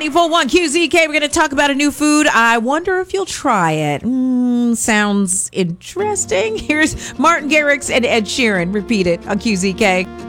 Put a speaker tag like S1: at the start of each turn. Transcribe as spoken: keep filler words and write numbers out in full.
S1: ninety-four point one Q Z K. We're going to talk about a new food. I wonder if you'll try it. Mm, sounds interesting. Here's Martin Garrix and Ed Sheeran. Repeat it on Q Z K.